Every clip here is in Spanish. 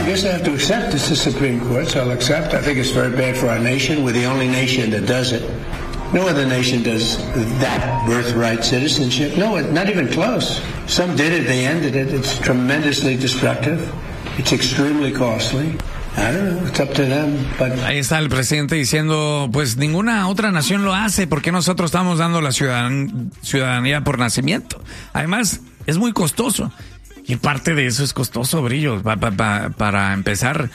I guess I have to accept it's the Supreme Court, so I'll accept. I think it's very bad for our nation. We're the only nation that does it. No other nation does that birthright citizenship. No, not even close. Some did it, they ended it. It's tremendously destructive. It's extremely costly. I don't know, it's up to them, but... Ahí está el presidente diciendo, pues ninguna otra nación lo hace, ¿por qué nosotros estamos dando la ciudadanía por nacimiento? Además, es muy costoso. Y parte de eso es costoso, Brillo. Para empezar,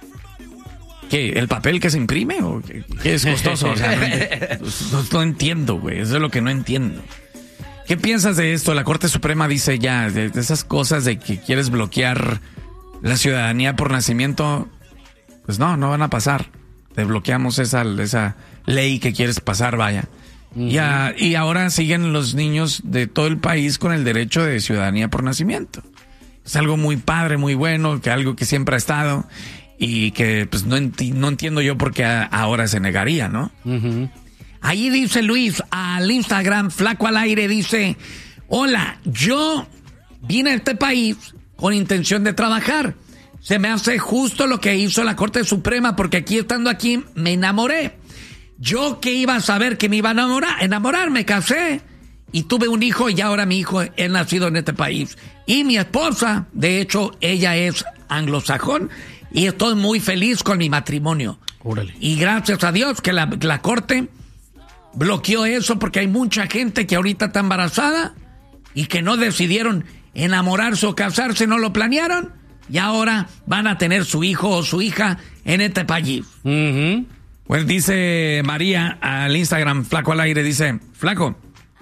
¿qué? ¿El papel que se imprime? ¿O qué es costoso? O sea, no entiendo, güey. Eso es lo que no entiendo. ¿Qué piensas de esto? La Corte Suprema dice ya, de esas cosas de que quieres bloquear la ciudadanía por nacimiento, pues no van a pasar. Te bloqueamos esa ley que quieres pasar, vaya. Uh-huh. Y ahora siguen los niños de todo el país con el derecho de ciudadanía por nacimiento. Es algo muy padre, muy bueno, que algo que siempre ha estado y que pues no entiendo yo por qué ahora se negaría, ¿no? Uh-huh. Ahí dice Luis al Instagram, Flaco al Aire, dice: hola, yo vine a este país con intención de trabajar. Se me hace justo lo que hizo la Corte Suprema, porque estando aquí me enamoré. Yo que iba a saber que me iba a enamorar, me casé y tuve un hijo, y ahora mi hijo es nacido en este país. Y mi esposa, de hecho, ella es anglosajón, y estoy muy feliz con mi matrimonio. Órale. Y gracias a Dios que la Corte bloqueó eso, porque hay mucha gente que ahorita está embarazada y que no decidieron enamorarse o casarse, no lo planearon, y ahora van a tener su hijo o su hija en este país. Uh-huh. Pues dice María al Instagram, Flaco al Aire, dice: Flaco,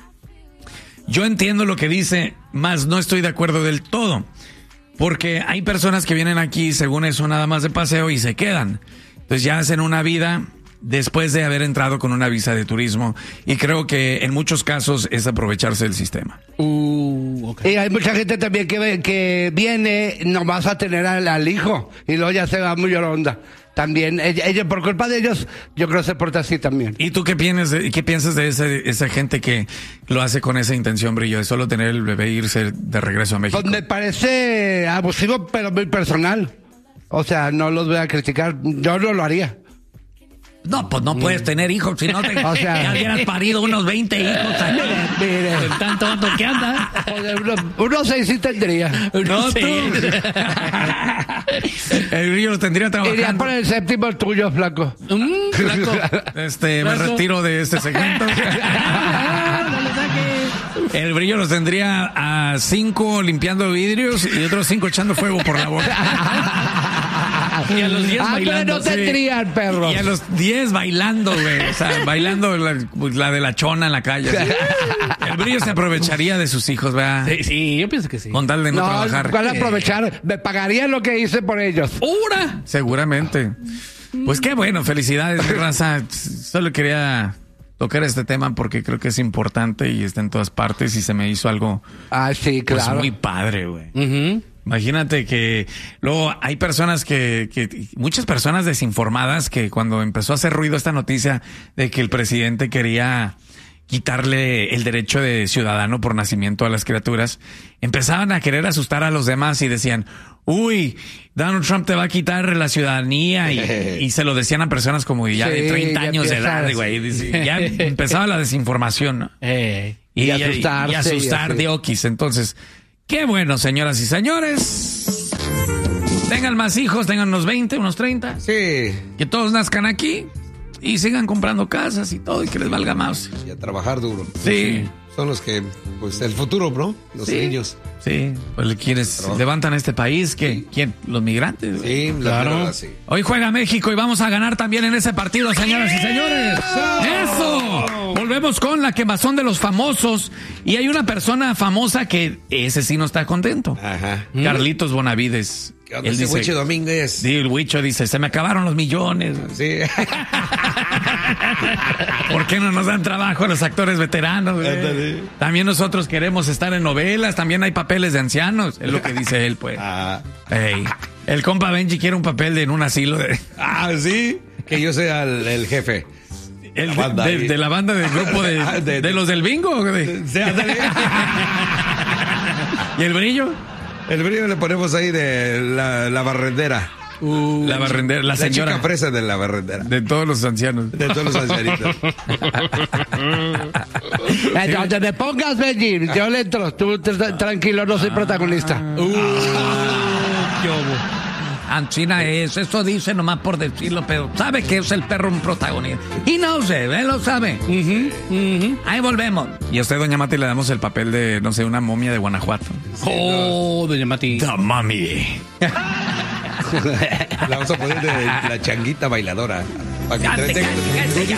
yo entiendo lo que dice, mas no estoy de acuerdo del todo, porque hay personas que vienen aquí según eso nada más de paseo y se quedan. Entonces ya hacen una vida después de haber entrado con una visa de turismo, y creo que en muchos casos es aprovecharse del sistema. Okay. Y hay mucha gente también que viene nomás a tener al hijo y luego ya se va muy lloronda. También, ella por culpa de ellos, yo creo que se porta así también. ¿Y tú qué piensas de esa gente que lo hace con esa intención, Brillo, de solo tener el bebé e irse de regreso a México? Pues me parece abusivo, pero muy personal. O sea, no los voy a criticar, yo no lo haría. No, pues no puedes tener hijos, si no o sea, ya hubieras parido unos 20 hijos. Mire. Tanto que anda. Unos 6 sí tendría. No, sí. El Brillo lo tendría trabajando. Iría por el séptimo el tuyo, Flaco. Flaco. Me retiro de este segmento. El Brillo los tendría a 5 limpiando vidrios y otros 5 echando fuego por la boca. Y a los 10 bailando. No tendrían, perros. Y a los 10 bailando, güey. O sea, bailando la de la chona en la calle. ¿Sí? El Brillo se aprovecharía de sus hijos, ¿verdad? Sí, yo pienso que sí. Con tal de no trabajar. ¿Cuál aprovechar? Me pagarían lo que hice por ellos. ¡Ura! Seguramente. Pues qué bueno, felicidades, raza. Solo quería tocar este tema porque creo que es importante y está en todas partes y se me hizo algo sí, claro. Pues muy padre, güey. Uh-huh. Imagínate que luego hay personas muchas personas desinformadas, que cuando empezó a hacer ruido esta noticia de que el presidente quería quitarle el derecho de ciudadano por nacimiento a las criaturas, empezaban a querer asustar a los demás y decían: uy, Donald Trump te va a quitar la ciudadanía, y se lo decían a personas como ya de 30 años de edad, güey. Ya empezaba la desinformación, ¿no? Y asustar de okis. Entonces, qué bueno, señoras y señores. Tengan más hijos, tengan unos 20, unos 30. Sí. Que todos nazcan aquí y sigan comprando casas y todo, y que les valga más. Y a trabajar duro. Sí. Son los que, pues, el futuro, bro. Los niños. Sí, pues quienes levantan este país, ¿quién? Los migrantes. Sí, claro. Sí. Hoy juega México y vamos a ganar también en ese partido, señoras y señores. ¡Eso! Volvemos con la quemazón de los famosos. Y hay una persona famosa que ese sí no está contento. Ajá. Carlitos Bonavides. ¿Qué onda ese Huicho Domínguez? Sí, el Huicho dice: se me acabaron los millones. Sí. ¿Por qué no nos dan trabajo a los actores veteranos? También nosotros queremos estar en novelas, también hay papeles de ancianos, es lo que dice él, pues. Hey. El compa Benji quiere un papel en un asilo de... sí, que yo sea el jefe. De la banda del grupo de los del bingo. ¿Y el Brillo? El Brillo le ponemos ahí de la barrendera. La barrendera, la señora. chica fresa de la barrendera. De todos los ancianos. De todos los ancianitos. Donde me pongas, Benji, yo le entro. Tú tranquilo, no soy protagonista. Ancina es, eso dice nomás por decirlo, pero sabe que es el perro un protagonista. Y no sé, él lo sabe. Ahí volvemos. Y a usted, doña Mati, le damos el papel de, no sé, una momia de Guanajuato. Doña Mati. The Mummy. La vamos a poner de la changuita bailadora. Para que Cante, entretenga. cante, cante, ya.